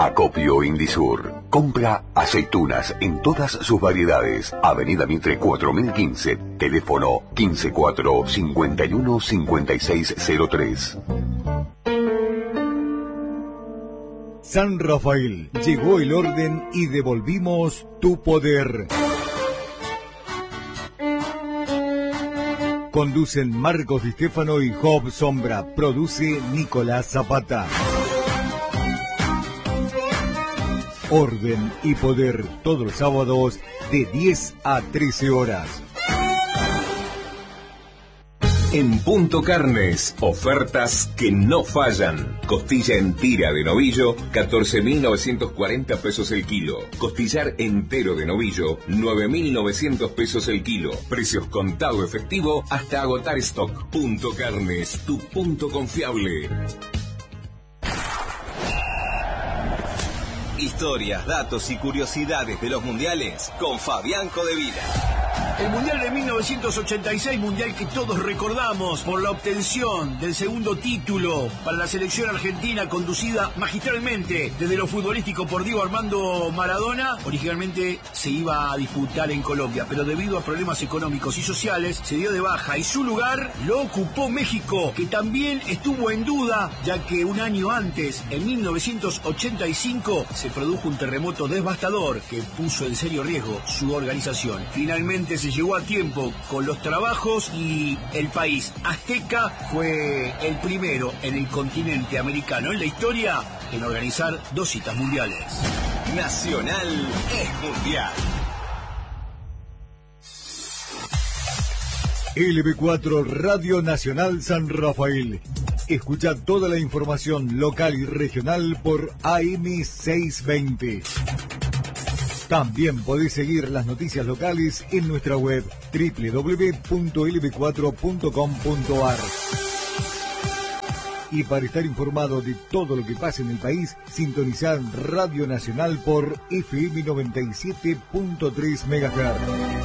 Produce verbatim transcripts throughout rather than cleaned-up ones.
Acopio Indisur. Compra aceitunas en todas sus variedades. Avenida Mitre cuatro mil quince. Teléfono quince cuatro cincuenta y uno cincuenta y seis cero tres. San Rafael, llegó el orden y devolvimos tu poder. Conducen Marcos Di Stefano y Job Sombra. Produce Nicolás Zapata. Orden y poder, todos los sábados de diez a trece horas. En Punto Carnes, ofertas que no fallan. Costilla en tira de novillo, catorce mil novecientos cuarenta pesos el kilo. Costillar entero de novillo, nueve mil novecientos pesos el kilo. Precios contado efectivo hasta agotar stock. Punto Carnes, tu punto confiable. Historias, datos y curiosidades de los mundiales con Fabián Codevila. El Mundial de mil novecientos ochenta y seis, mundial que todos recordamos por la obtención del segundo título para la selección argentina, conducida magistralmente desde lo futbolístico por Diego Armando Maradona. Originalmente se iba a disputar en Colombia, pero debido a problemas económicos y sociales se dio de baja y su lugar lo ocupó México, que también estuvo en duda, ya que un año antes, en mil novecientos ochenta y cinco, se produjo un terremoto devastador que puso en serio riesgo su organización. Finalmente se llegó a tiempo con los trabajos y el país azteca fue el primero en el continente americano en la historia en organizar dos citas mundiales. Nacional es mundial. L B cuatro Radio Nacional San Rafael. Escucha toda la información local y regional por A M seiscientos veinte. También podés seguir las noticias locales en nuestra web doble u doble u doble u punto l b cuatro punto com punto a r. Y para estar informado de todo lo que pasa en el país, sintonizar Radio Nacional por F M noventa y siete punto tres megahertz.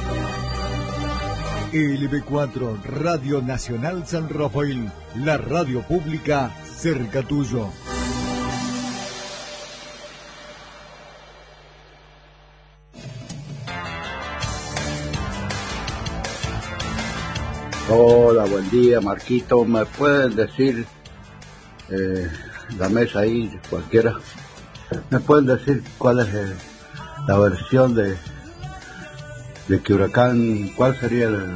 L B cuatro Radio Nacional San Rafael, la radio pública cerca tuyo. Hola, buen día, Marquito. ¿Me pueden decir, eh, la mesa ahí, cualquiera, me pueden decir cuál es el, la versión de, de que Huracán, cuál sería el,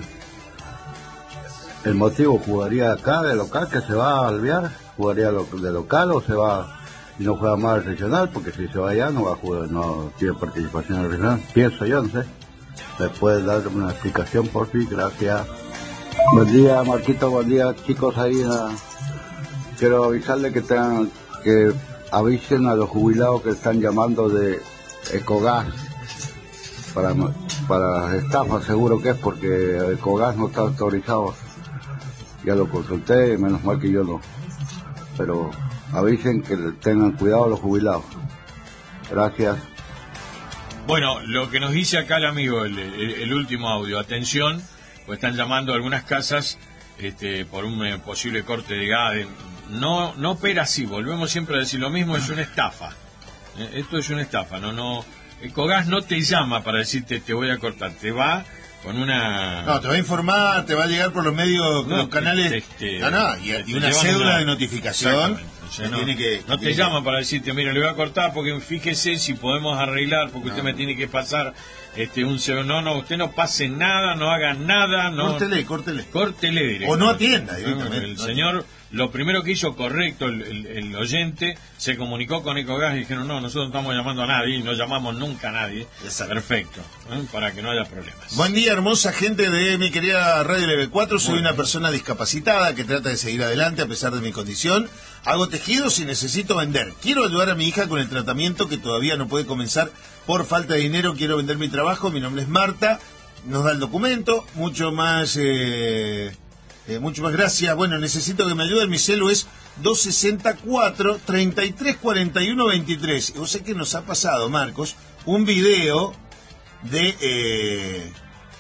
el motivo? ¿Jugaría acá de local, que se va a Alvear? ¿Jugaría de local o se va y no juega más regional? Porque si se va allá no va a jugar, no tiene participación en el regional. Pienso yo, no sé. ¿Me pueden dar una explicación, por fin? Gracias. Buen día, Marquito, buen día, chicos. Ahí uh, quiero avisarle que tengan, que avisen a los jubilados que están llamando de Ecogas para para estafa, seguro que es, porque Ecogas no está autorizado. Ya lo consulté, menos mal que yo no. Pero avisen que tengan cuidado los jubilados. Gracias. Bueno, lo que nos dice acá el amigo, el, el, el último audio, atención. Pues están llamando a algunas casas este, por un eh, posible corte de gas. No, no opera así, volvemos siempre a decir lo mismo, es una estafa. Eh, esto es una estafa, no, no. Ecogas no te llama para decirte te voy a cortar, te va con una... No, te va a informar, te va a llegar por los medios, no, los canales... Este, no, no, y, y una cédula una... de notificación. O sea, no, tiene que, no te tiene llaman que... para decirte, mira, le voy a cortar porque fíjese si podemos arreglar, porque no. Usted me tiene que pasar este un no, no, usted no pase nada, no haga nada, no. Córtele, córtele. Córtele. O no atienda, directamente. El no, señor, lo primero que hizo correcto, el, el, el oyente, se comunicó con Ecogas y dijeron, no, nosotros no estamos llamando a nadie, y no llamamos nunca a nadie. Exacto. Perfecto, ¿eh? Para que no haya problemas. Buen día, hermosa gente de mi querida Radio L B cuatro. Soy bueno. una persona discapacitada que trata de seguir adelante a pesar de mi condición. Hago tejidos y necesito vender. Quiero ayudar a mi hija con el tratamiento que todavía no puede comenzar por falta de dinero. Quiero vender mi trabajo. Mi nombre es Marta. Nos da el documento. Mucho más, eh, eh, mucho más gracias. Bueno, necesito que me ayuden. Mi celu es dos sesenta y cuatro, treinta y tres cuarenta y uno veintitrés. Yo sé que nos ha pasado, Marcos, un video de... Eh,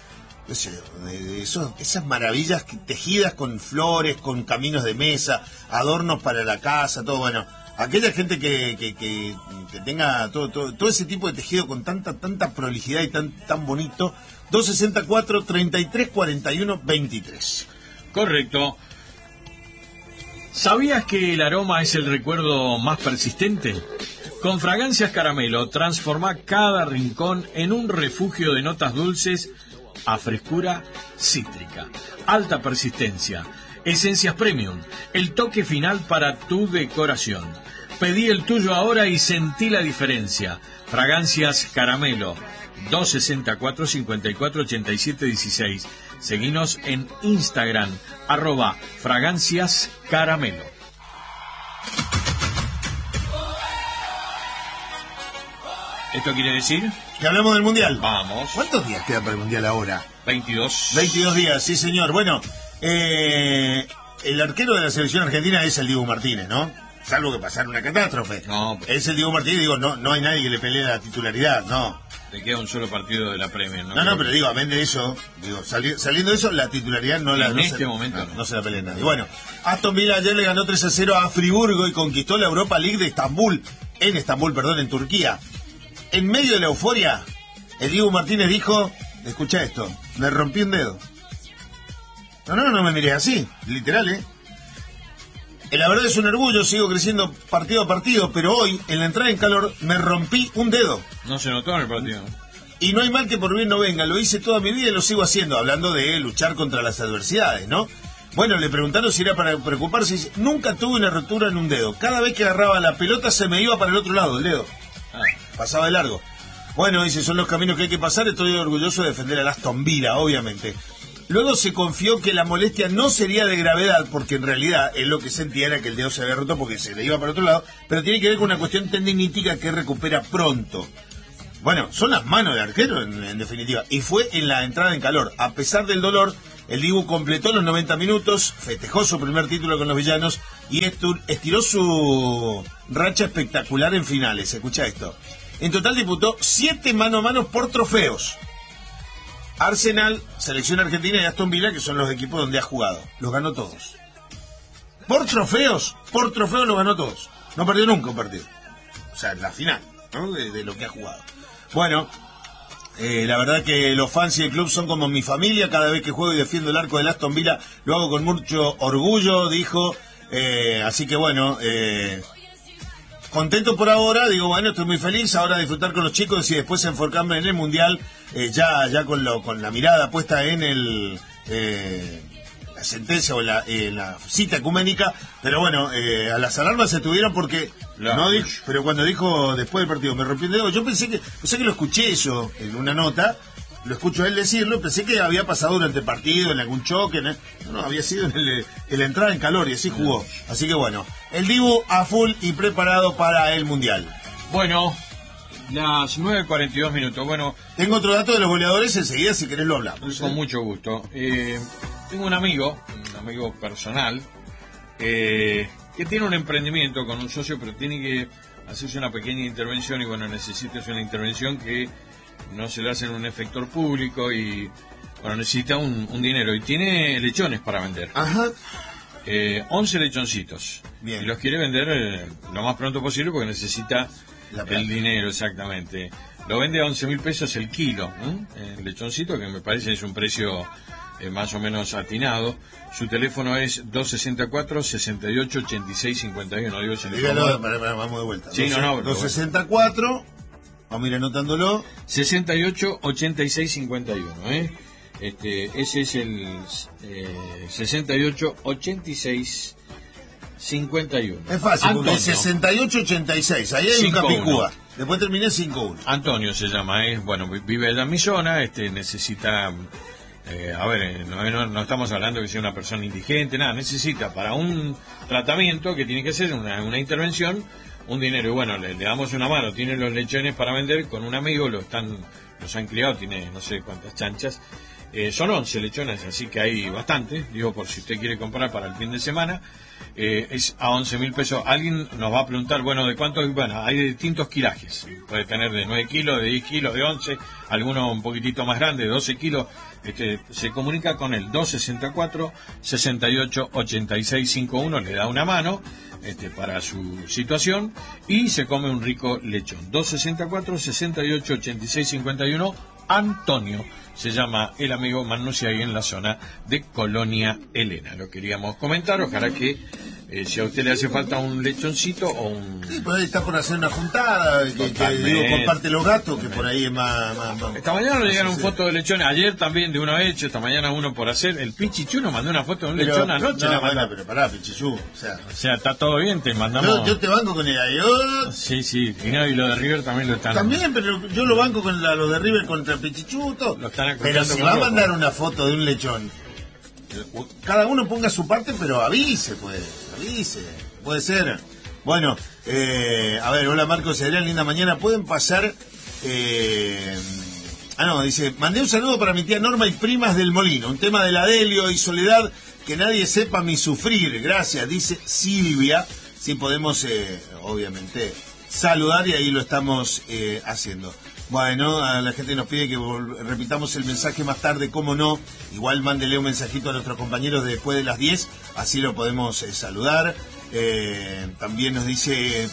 De, de esos, esas maravillas tejidas con flores, con caminos de mesa, adornos para la casa, todo. Bueno, aquella gente que, que, que, que tenga todo, todo, todo ese tipo de tejido con tanta, tanta prolijidad y tan, tan bonito. dos sesenta y cuatro, treinta y tres, cuarenta y uno, veintitrés. Correcto. ¿Sabías que el aroma es el recuerdo más persistente? Con Fragancias Caramelo, transforma cada rincón en un refugio de notas dulces a frescura cítrica, alta persistencia, esencias premium, el toque final para tu decoración. Pedí el tuyo ahora y sentí la diferencia. Fragancias Caramelo, dos sesenta y cuatro, cincuenta y cuatro, ochenta y siete, dieciséis. Seguinos en Instagram, arroba Fragancias Caramelo. ¿Esto quiere decir? Que hablamos del Mundial. Vamos. ¿Cuántos días quedan para el Mundial ahora? veintidós. veintidós días, sí señor. Bueno, eh, el arquero de la selección argentina es el Dibu Martínez, ¿no? Salvo que pasara una catástrofe. No. Es el Dibu Martínez, digo, no, no hay nadie que le pelee la titularidad, no. Le queda un solo partido de la Premier, ¿no? No, no, pero digo, amén de eso, digo, sali, saliendo de eso, la titularidad no la... En no este se, momento no, no. no se la pelea nadie. Bueno, Aston Villa ayer le ganó tres a cero a Friburgo y conquistó la Europa League de Estambul, en Estambul, perdón, en Turquía. En medio de la euforia, el Dibu Martínez dijo, escucha esto, me rompí un dedo. No, no, no me miré así, literal, ¿eh? La verdad es un orgullo, sigo creciendo partido a partido, pero hoy, en la entrada en calor, me rompí un dedo. No se notó en el partido. Y no hay mal que por bien no venga, lo hice toda mi vida y lo sigo haciendo, hablando de luchar contra las adversidades, ¿no? Bueno, le preguntaron si era para preocuparse, y dice, nunca tuve una rotura en un dedo. Cada vez que agarraba la pelota se me iba para el otro lado, el dedo. Ah. Pasaba de largo. Bueno, dice, son los caminos que hay que pasar, estoy orgulloso de defender al Aston Villa, obviamente. Luego se confió que la molestia no sería de gravedad, porque en realidad él lo que sentía era que el dedo se había roto porque se le iba para otro lado, pero tiene que ver con una cuestión tendinitis que recupera pronto. Bueno, son las manos del arquero, en, en definitiva, y fue en la entrada en calor. A pesar del dolor, el Dibu completó los noventa minutos, festejó su primer título con los villanos y estiró su racha espectacular en finales. Escucha esto. En total disputó siete mano a mano por trofeos. Arsenal, Selección Argentina y Aston Villa, que son los equipos donde ha jugado. Los ganó todos. Por trofeos, por trofeos los ganó todos. No perdió nunca un partido. O sea, en la final, ¿no? De, de lo que ha jugado. Bueno, eh, la verdad que los fans y el club son como mi familia. Cada vez que juego y defiendo el arco del Aston Villa, lo hago con mucho orgullo, dijo. Eh, así que bueno... Eh, contento por ahora, digo, bueno, estoy muy feliz, ahora disfrutar con los chicos y después enfocarme en el Mundial, eh, ya ya con lo con la mirada puesta en el eh, la sentencia o la, eh, la cita ecuménica, pero bueno, eh, a las alarmas se tuvieron porque, la, no dijo, pero cuando dijo después del partido, me rompí el dedo, yo pensé que, pensé que lo escuché eso en una nota, lo escucho a él decirlo, pensé que había pasado durante el partido, en algún choque, no, no había sido en, el, en la entrada en calor y así jugó. Así que bueno, el Dibu a full y preparado para el Mundial. Bueno, las nueve cuarenta y dos minutos. Bueno, tengo otro dato de los goleadores, enseguida si querés lo hablamos. Con ¿eh? mucho gusto. Eh, tengo un amigo, un amigo personal, eh, que tiene un emprendimiento con un socio, pero tiene que hacerse una pequeña intervención y bueno, necesita hacer una intervención que no se le hace en un efector público y bueno, necesita un, un dinero y tiene lechones para vender. Ajá. Eh, once lechoncitos. Bien. Y los quiere vender eh, lo más pronto posible porque necesita el dinero, exactamente. Lo vende a once mil pesos el kilo, ¿eh? El lechoncito, que me parece es un precio eh, más o menos atinado. Su teléfono es dos sesenta y cuatro, sesenta y ocho, ochenta y seis, cincuenta y uno. Digo, se Dígalo, para, para, vamos de vuelta. Sí, no, no, dos sesenta y cuatro, vamos a ir anotándolo. sesenta y ocho, ochenta y seis, cincuenta y uno, ¿eh? Este, ese es el eh, sesenta y ocho, ochenta y seis, cincuenta y uno. Es fácil, Antonio. porque es sesenta y ocho, ochenta y seis, ahí hay un Capicúa. Después terminé cinco uno. Antonio se llama, ¿eh? Bueno, vive allá en mi zona, este, necesita, eh, a ver, eh, no, no, no estamos hablando que sea una persona indigente, nada, necesita para un tratamiento que tiene que ser una, una intervención, un dinero, y bueno, le, le damos una mano, tiene los lechones para vender, con un amigo, lo están, los han criado, tiene no sé cuántas chanchas, Eh, son once lechones, así que hay bastante, digo, por si usted quiere comprar para el fin de semana. Eh, es a once mil pesos. Alguien nos va a preguntar, bueno, ¿de cuántos? Bueno, hay de distintos kilajes. Puede tener de nueve kilos, de diez kilos, de once, algunos un poquitito más grandes, de doce kilos. Este, se comunica con el dos sesenta y cuatro, sesenta y ocho, ochenta y seis cincuenta y uno, le da una mano este, para su situación y se come un rico lechón. dos sesenta y cuatro, sesenta y ocho, ochenta y seis cincuenta y uno, Antonio se llama el amigo Manucci, ahí en la zona de Colonia Elena. Lo queríamos comentar, ojalá que eh, si a usted le hace falta un lechoncito o un... Sí, por ahí está por hacer una juntada, que, que digo, comparte los gatos, que por ahí es más... más, más esta mañana le llegaron sí, fotos de lechones, ayer también de una hecho, esta mañana uno por hacer. El Pichichu nos mandó una foto de un pero, lechón anoche. No, la bueno, mandó. pero pará, Pichichu, o sea... O sea, está todo bien, te mandamos... Yo, yo te banco con el Ayot. Sí, sí, y, no, y lo de River también lo están... También, pero yo lo banco con la, lo de River contra Pichichu, todo. Lo están Pero si va a mandar una foto de un lechón, cada uno ponga su parte, pero avise, pues, avise, puede ser. Bueno, eh, a ver, hola Marcos y Adrián, linda mañana, pueden pasar... Eh, ah, no, dice, mandé un saludo para mi tía Norma y primas del Molino, un tema de la Delio y Soledad, que nadie sepa mi sufrir, gracias, dice Silvia, sí podemos, eh, obviamente, saludar y ahí lo estamos eh, haciendo. Bueno, a la gente nos pide que repitamos el mensaje más tarde, cómo no. Igual mándele un mensajito a nuestros compañeros de después de las diez, así lo podemos eh, saludar. Eh, también nos dice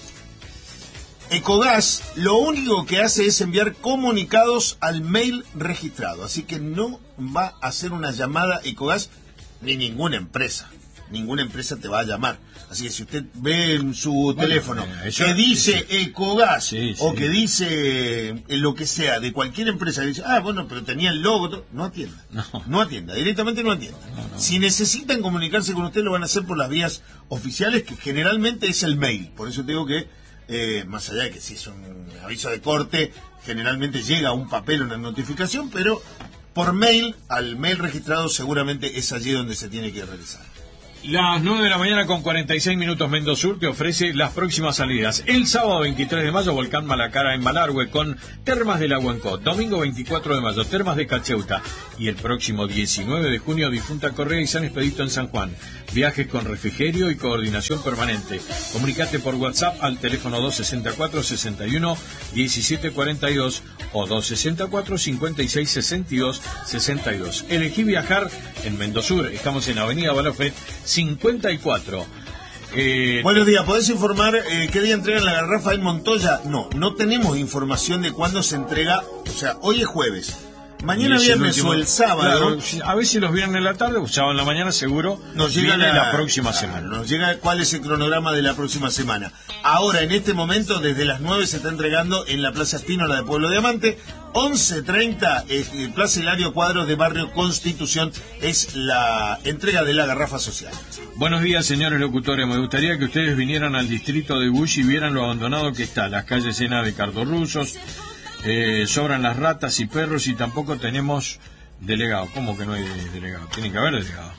Ecogas, lo único que hace es enviar comunicados al mail registrado, así que no va a hacer una llamada Ecogas ni ninguna empresa. Ninguna empresa te va a llamar. Así que si usted ve en su bueno, teléfono eh, que dice sí, Ecogas sí, sí. o que dice eh, lo que sea de cualquier empresa, que dice, ah, bueno, pero tenía el logo, todo, no atienda. No. no atienda, directamente no atienda. No, no. Si necesitan comunicarse con usted, lo van a hacer por las vías oficiales, que generalmente es el mail. Por eso te digo que, eh, más allá de que si es un aviso de corte, generalmente llega un papel, una notificación, pero por mail, al mail registrado, seguramente es allí donde se tiene que realizar. Las nueve de la mañana con cuarenta y seis minutos, Mendosur te ofrece las próximas salidas. El sábado veintitrés de mayo, Volcán Malacara en Malargüe con Termas del Aguancó. Domingo veinticuatro de mayo, Termas de Cacheuta. Y el próximo diecinueve de junio, Difunta Correa y San Expedito en San Juan. Viajes con refrigerio y coordinación permanente. Comunicate por WhatsApp al teléfono dos sesenta y cuatro, sesenta y uno, diecisiete cuarenta y dos o dos sesenta y cuatro, cincuenta y seis, sesenta y dos, sesenta y dos. Elegí viajar en Mendosur. Estamos en Avenida Balofet cincuenta y cuatro. Eh, Buenos días, ¿podés informar eh, qué día entregan la garrafa en Montoya? No, no tenemos información de cuándo se entrega, o sea, hoy es jueves. Mañana viernes el último, o el sábado. Claro, a veces los viernes en la tarde o sábado en la mañana seguro nos llega la, la próxima semana. Nos llega cuál es el cronograma de la próxima semana. Ahora, en este momento, desde las nueve se está entregando en la Plaza Espínola de Pueblo Diamante. once treinta, eh, Plaza Hilario Cuadros de Barrio Constitución, es la entrega de la garrafa social. Buenos días, señores locutores. Me gustaría que ustedes vinieran al distrito de Bush y vieran lo abandonado que está. Las calles llenas de cardorrusos. Eh, sobran las ratas y perros y tampoco tenemos delegado. ¿Cómo que no hay delegado? Tiene que haber delegado.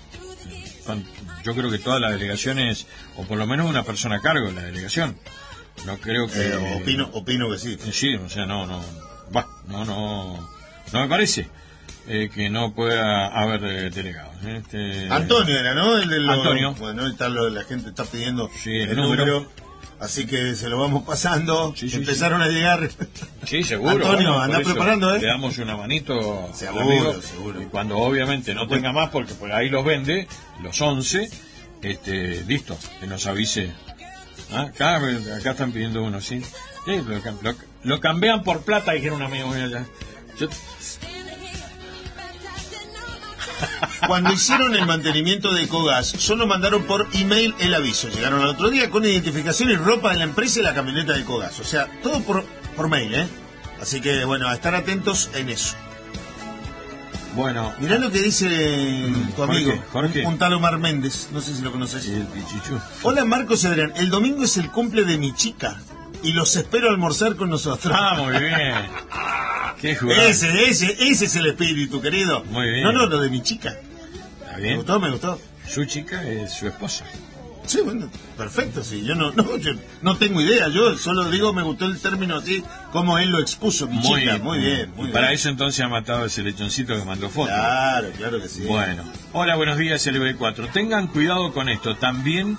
Yo creo que todas las delegaciones, o por lo menos una persona a cargo de la delegación. No creo que... Eh, opino, opino que sí. Sí, o sea, no, no, va, no, no, no me parece eh, que no pueda haber eh, delegados. Este... Antonio era, ¿no? El de lo... Antonio. Bueno, está lo, la gente está pidiendo sí, el, el número. número. Así que se lo vamos pasando. Sí, sí, Empezaron sí. a llegar. Sí, seguro. Antonio, bueno, anda preparando, ¿eh? Le damos una manito. Seguro, amigo, seguro. Y cuando obviamente no tenga más, porque por ahí los vende, los once, este, listo, que nos avise. ¿Ah? Acá, acá están pidiendo uno, ¿sí? Sí, lo, lo, lo cambian por plata, dijeron un amigo mío allá. Yo... Cuando hicieron el mantenimiento de Ecogas, solo mandaron por email el aviso. Llegaron al otro día con identificación y ropa de la empresa y la camioneta de Ecogas. O sea, todo por, por mail, ¿eh? Así que, bueno, a estar atentos en eso. Bueno. Mirá lo que dice mm, tu amigo, Jorge, Jorge. Un, un tal Omar Méndez. No sé si lo conoces. Sí, el pichichu. Hola, Marcos y Adrián. El domingo es el cumple de mi chica y los espero almorzar con nosotros. Ah, muy bien. Qué jugada. Ese, ese, ese es el espíritu, querido. Muy bien. No, no, lo de mi chica. Está bien. Me gustó, me gustó. Su chica es su esposa. Sí, bueno, perfecto, sí. Yo no, no, yo no tengo idea. Yo solo digo, me gustó el término así, como él lo expuso, mi Muy chica. bien. Muy bien, muy bien. Para eso entonces ha matado ese lechoncito que mandó foto. Claro, claro que sí. Bueno, hola, buenos días, L B cuatro. Tengan cuidado con esto también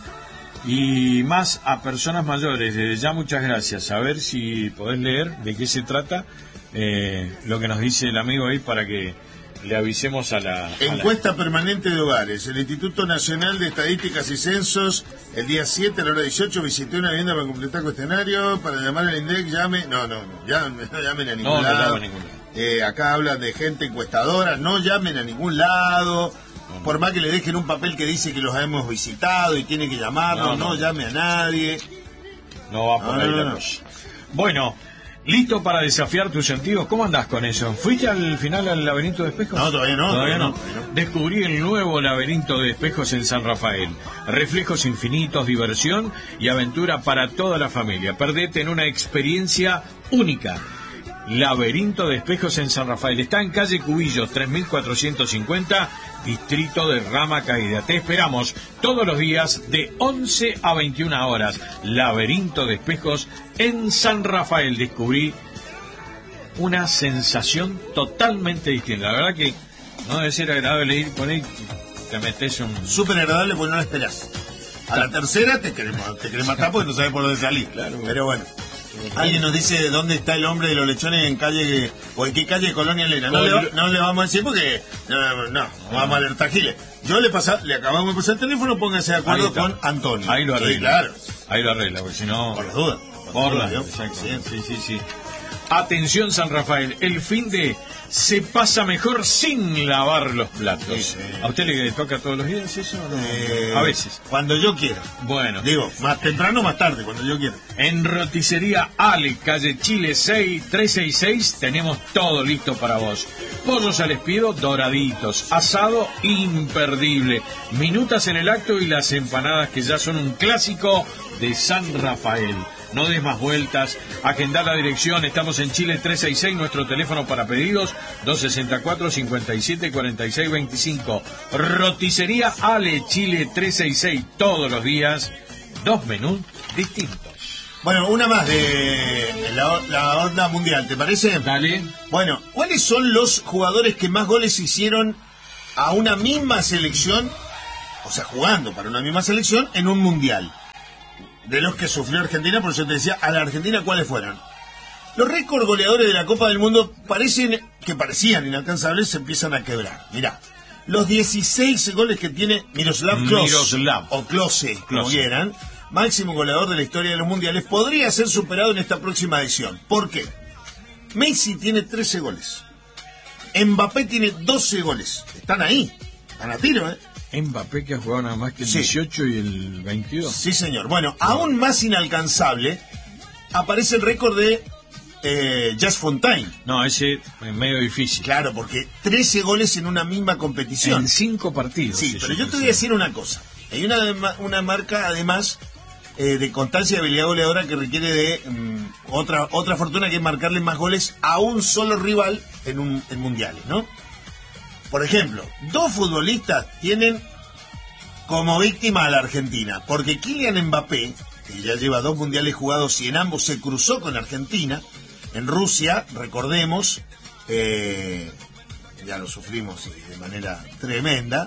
y más a personas mayores. Desde ya muchas gracias. A ver si podés leer de qué se trata eh, lo que nos dice el amigo ahí para que le avisemos a la... a Encuesta la... permanente de hogares. El Instituto Nacional de Estadísticas y Censos, el día siete a la hora dieciocho, visité una vivienda para completar cuestionario. Para llamar al INDEC, llame. No, no, no, llame, no llamen a ningún No, no lado. llamen a ningún lado. Eh, acá hablan de gente encuestadora. No llamen a ningún lado. Por más que le dejen un papel que dice que los hemos visitado y tiene que llamarnos, no, No, no. no llame a nadie. No va por No, ahí no, la no. cosa. Bueno, ¿listo para desafiar tus sentidos? ¿Cómo andás con eso? ¿Fuiste al final al laberinto de espejos? No, todavía no, Todavía todavía no. no, todavía no. Descubrí el nuevo laberinto de espejos en San Rafael. Reflejos infinitos, diversión y aventura para toda la familia. Perdete en una experiencia única. Laberinto de espejos en San Rafael. Está en calle Cubillos, tres mil cuatrocientos cincuenta, distrito de Rama Caída. Te esperamos todos los días de once a veintiuna horas. Laberinto de espejos en San Rafael. Descubrí una sensación totalmente distinta. La verdad que no debe ser agradable ir por ahí, te metes un... Súper agradable porque no la esperás. A la tercera te querés, te querés matar porque no sabes por dónde salir. Claro. Pero bueno. Alguien nos dice dónde está el hombre de los lechones en calle o en qué calle de Colonia Elena. No, le, va- no le vamos a decir porque no, no, no vamos a alertar giles. Yo le pasa, le acabamos de pasar el teléfono, pónganse de Ahí acuerdo está. con Antonio. Ahí lo Sí, arregla. claro. Ahí lo arregla, porque si no... Por las dudas. Por la, ¿no? exacto. Sí. Sí, sí, sí. Atención San Rafael, el fin de se pasa mejor sin lavar los platos. Sí, sí. ¿A usted le toca todos los días eso o no? Eh, A veces. Cuando yo quiera. Bueno, Digo, más temprano o más tarde, cuando yo quiera. en Roticería Ale, calle Chile seis, trescientos sesenta y seis, tenemos todo listo para vos. Pollos al espiedo doraditos, asado imperdible, minutas en el acto y las empanadas que ya son un clásico de San Rafael. No des más vueltas, agendar la dirección, estamos en Chile trescientos sesenta y seis, nuestro teléfono para pedidos dos sesenta y cuatro, cincuenta y siete, cuarenta y seis, veinticinco. Roticería Ale, Chile trescientos sesenta y seis, todos los días, dos menús distintos. Bueno, una más de la, la onda mundial, ¿te parece? Dale. Bueno, ¿cuáles son los jugadores que más goles hicieron a una misma selección, o sea, jugando para una misma selección en un mundial? De los que sufrió Argentina, por eso te decía, a la Argentina, ¿cuáles fueron? Los récords goleadores de la Copa del Mundo parecen que parecían inalcanzables, se empiezan a quebrar. Mirá, los dieciséis goles que tiene Miroslav Klose, Miroslav. o Klose, como Klose. quieran, máximo goleador de la historia de los mundiales, podría ser superado en esta próxima edición. ¿Por qué? Messi tiene trece goles. Mbappé tiene doce goles. Están ahí, están a tiro, ¿eh? Mbappé, que ha jugado nada más que el Sí. dieciocho y el veintidós. Sí, señor. Bueno, aún más inalcanzable aparece el récord de eh, Jazz Fontaine. No, ese es medio difícil. Claro, porque trece goles en una misma competición. En cinco partidos. Sí, eso pero yo que te voy a decir una cosa. Hay una, una marca, además, eh, de constancia y habilidad goleadora que requiere de mm, otra otra fortuna, que es marcarle más goles a un solo rival en, un, en mundiales, ¿no? Por ejemplo, dos futbolistas tienen como víctima a la Argentina, porque Kylian Mbappé, que ya lleva dos mundiales jugados y en ambos se cruzó con Argentina, en Rusia, recordemos, eh, ya lo sufrimos y de manera tremenda,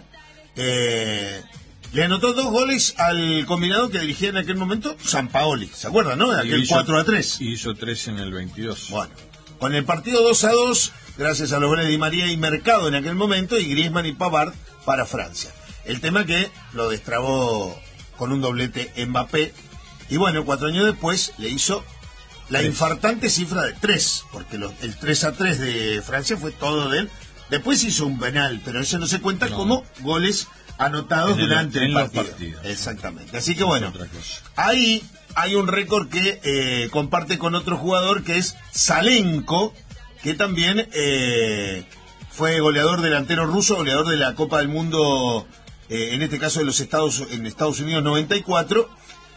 eh, le anotó dos goles al combinado que dirigía en aquel momento Sampaoli, ¿se acuerdan, no? De aquel hizo- cuatro a tres. y Hizo tres en el veintidós. Bueno, con el partido dos a dos, gracias a los goles de Di María y Mercado en aquel momento, y Griezmann y Pavard para Francia. El tema que lo destrabó con un doblete Mbappé, y bueno, cuatro años después le hizo la Tres. infartante cifra de tres, porque lo- el tres a tres de Francia fue todo de él. Después hizo un penal, pero eso no se cuenta No. como goles anotados En el- durante el, en los partido. partidos. Exactamente. Así que bueno, Otra cosa. ahí hay un récord que eh, comparte con otro jugador que es Salenko, que también eh, fue goleador delantero ruso, goleador de la Copa del Mundo, eh, en este caso de los Estados en Estados Unidos noventa y cuatro,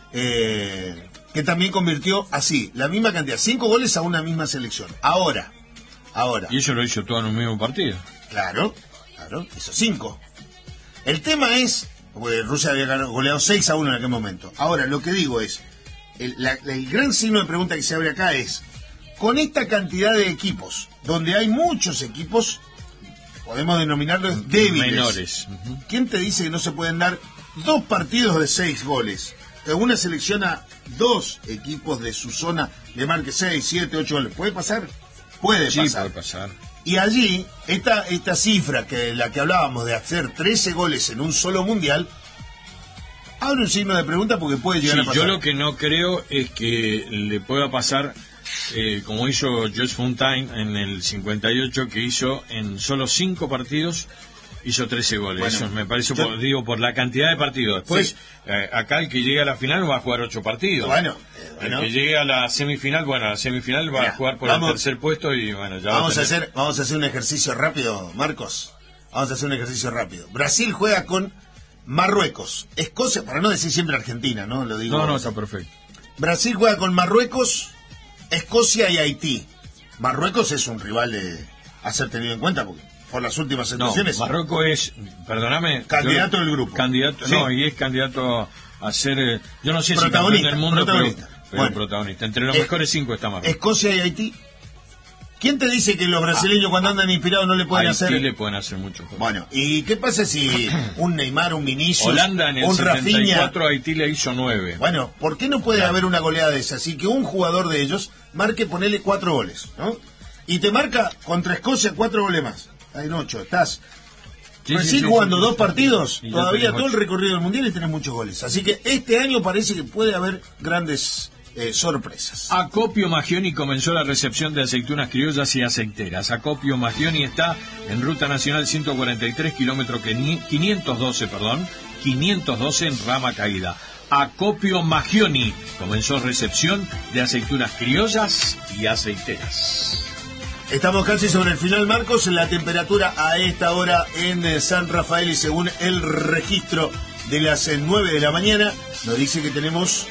eh, que también convirtió así, la misma cantidad, cinco goles a una misma selección. Ahora, ahora, Y eso lo hizo todo en un mismo partido. claro, claro, hizo cinco. El tema es porque Rusia había ganado, goleado seis a uno en aquel momento. Ahora, lo que digo es, el, la, el gran signo de pregunta que se abre acá es, con esta cantidad de equipos, donde hay muchos equipos, podemos denominarlos débiles. Menores. Uh-huh. ¿Quién te dice que no se pueden dar dos partidos de seis goles? Que una selecciona dos equipos de su zona, le marque seis, siete, ocho goles. ¿Puede pasar? Puede sí, pasar. puede pasar. Y allí, esta, esta cifra, que la que hablábamos de hacer trece goles en un solo mundial, abre un signo de pregunta porque puede llegar sí, a pasar. Yo lo que no creo es que le pueda pasar, eh, como hizo Jules Fontaine en el cincuenta y ocho, que hizo en solo cinco partidos, hizo trece goles. Bueno, Eso me parece, yo, por, digo, por la cantidad de partidos. Después, sí. eh, acá el que llegue a la final va a jugar ocho partidos. Bueno, eh, bueno. El que llegue a la semifinal, bueno, a la semifinal va Mira, a jugar por vamos, el tercer puesto y bueno, ya vamos va a, a hacer Vamos a hacer un ejercicio rápido, Marcos. Vamos a hacer un ejercicio rápido. Brasil juega con Marruecos. Escocia, para no decir siempre Argentina, ¿no? Lo digo. No, no, está perfecto. Brasil juega con Marruecos, Escocia y Haití. Marruecos es un rival de a ser tenido en cuenta porque por las últimas situaciones. No, Marruecos es, perdóname, candidato yo, del grupo. Candidato, sí. No, y es candidato a ser, eh, yo no sé si campeón del mundo, protagonista. pero, pero bueno, protagonista. Entre los es, mejores cinco está Marruecos. Escocia y Haití. ¿Quién te dice que los brasileños ah, cuando andan inspirados no le pueden Haití hacer? Sí, le pueden hacer mucho. Bueno, ¿y qué pasa si un Neymar, un Vinicius, Holanda en el un setenta y cuatro, Rafinha... Haití le hizo nueve. Bueno, ¿por qué no puede claro. haber una goleada de esa? Así que un jugador de ellos marque, ponele cuatro goles, ¿no? Y te marca contra Escocia cuatro goles más. Hay en ocho, estás... Sí, Brasil sí, sí, jugando sí, sí, dos sí, partidos, sí, todavía todo el recorrido del Mundial y tenés muchos goles. Así que este año parece que puede haber grandes eh, sorpresas. Acopio Magioni comenzó la recepción de aceitunas criollas y aceiteras. Acopio Magioni está en Ruta Nacional ciento cuarenta y tres, kilómetro quinientos doce, perdón, quinientos doce en Rama Caída. Acopio Magioni comenzó recepción de aceitunas criollas y aceiteras. Estamos casi sobre el final, Marcos. La temperatura a esta hora en San Rafael y según el registro de las nueve de la mañana nos dice que tenemos...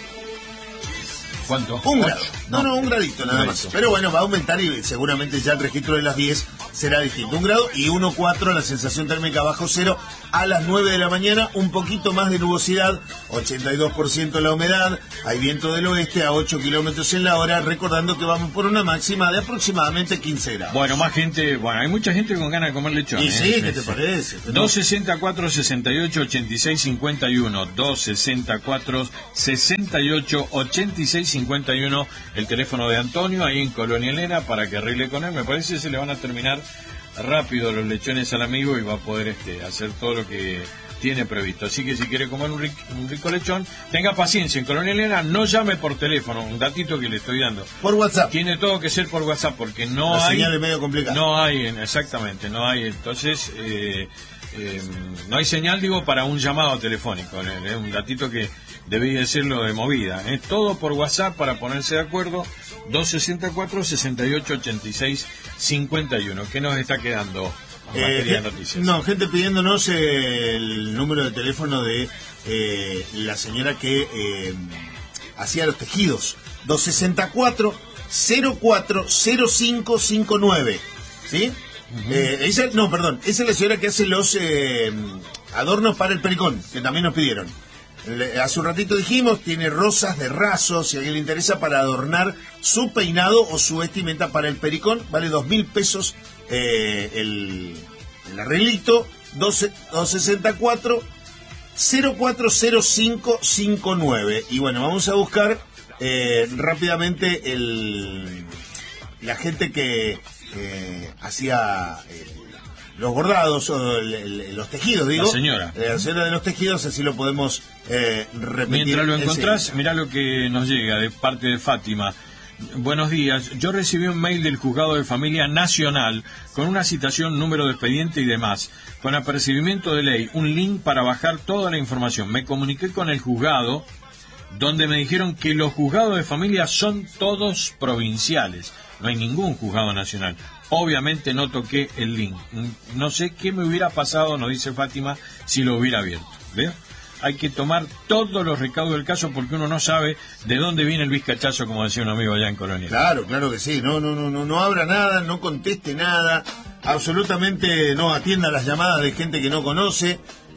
¿Cuánto? Un grado. No, no, un gradito nada más. Pero bueno, va a aumentar y seguramente ya el registro de las diez será distinto. Un grado y uno coma cuatro la sensación térmica bajo cero a las nueve de la mañana. Un poquito más de nubosidad, ochenta y dos por ciento la humedad. Hay viento del oeste a ocho kilómetros en la hora. Recordando que vamos por una máxima de aproximadamente quince grados. Bueno, más gente, bueno, hay mucha gente con ganas de comer lechón. Y ¿eh? sí, ¿qué te parece? dos sesenta y cuatro, sesenta y ocho, ochenta y seis, cincuenta y uno. dos sesenta y cuatro, sesenta y ocho, ochenta y seis, cincuenta y uno. El teléfono de Antonio ahí en Colonia Elena para que arregle con él. Me parece que se le van a terminar rápido los lechones al amigo y va a poder este, hacer todo lo que tiene previsto. Así que si quiere comer un rico, un rico lechón, tenga paciencia. En Colonia Elena no llame por teléfono, un datito que le estoy dando. Por WhatsApp. Tiene todo que ser por WhatsApp porque no la hay... señal es medio complicada. No hay, exactamente, no hay. Entonces, eh, eh, no hay señal, digo, para un llamado telefónico. Es un datito que debía decirlo de movida. Es ¿eh? Todo por WhatsApp para ponerse de acuerdo. dos sesenta y cuatro, sesenta y ocho, ochenta y seis, cincuenta y uno. ¿Qué nos está quedando? Eh, de noticias. No, gente pidiéndonos eh, el número de teléfono de eh, la señora que eh, hacía los tejidos. dos sesenta y cuatro, cero cuatro, cero cinco cinco nueve. ¿Sí? Uh-huh. eh, esa, no, perdón. Esa es la señora que hace los eh, adornos para el pericón, que también nos pidieron. Le, hace un ratito dijimos, tiene rosas de raso, si a alguien le interesa, para adornar su peinado o su vestimenta para el pericón. Vale dos mil pesos eh, el, el arreglito. dos sesenta y cuatro, cero cuatro cero cinco cinco nueve. Y bueno, vamos a buscar eh, rápidamente el la gente que eh, hacía... Eh, los bordados o el, el, los tejidos, digo. La señora. Eh, la señora de los tejidos, así lo podemos eh, repetir. Mientras lo encontrás, mirá lo que nos llega de parte de Fátima. Buenos días, yo recibí un mail del Juzgado de Familia Nacional con una citación, número de expediente y demás, con apercibimiento de ley, un link para bajar toda la información. Me comuniqué con el juzgado, donde me dijeron que los juzgados de familia son todos provinciales, no hay ningún juzgado nacional. Obviamente no toqué el link. No sé qué me hubiera pasado, nos dice Fátima, si lo hubiera abierto. ¿Veo? Hay que tomar todos los recaudos del caso porque uno no sabe de dónde viene el vizcachazo, como decía un amigo allá en Colonia. Claro, claro que sí. No, no, no, no, no abra nada, no conteste nada, absolutamente no atienda las llamadas de gente que no conoce.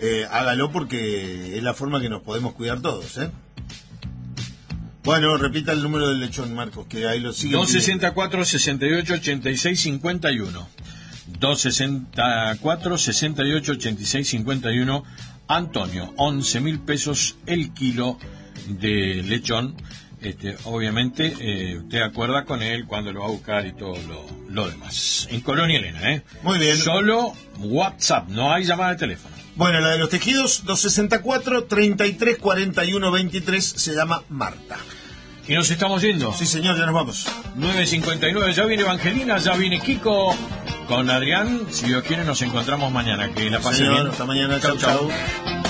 eh, hágalo porque es la forma que nos podemos cuidar todos, ¿eh? Bueno, repita el número del lechón, Marcos, que ahí lo sigue. dos sesenta y cuatro, sesenta y ocho, ochenta y seis, cincuenta y uno. dos sesenta y cuatro, sesenta y ocho, ochenta y seis, cincuenta y uno. Antonio, once mil pesos el kilo de lechón. Este, obviamente, eh, usted acuerda con él cuando lo va a buscar y todo lo, lo demás. En Colonia Elena, ¿eh? Muy bien. Solo WhatsApp, no hay llamada de teléfono. Bueno, la de los tejidos, dos sesenta y cuatro, treinta y tres, cuarenta y uno, veintitrés, se llama Marta. Y nos estamos yendo. Sí, señor, ya nos vamos. nueve cincuenta y nueve, ya viene Evangelina, ya viene Kiko. Con Adrián, si Dios quiere, nos encontramos mañana. Que la pasen Señor, bien. hasta mañana. Chau, chau. chau.